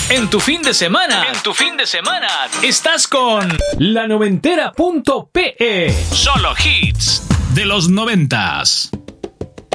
En tu fin de semana, estás con lanoventera.pe. Solo hits de los 90s.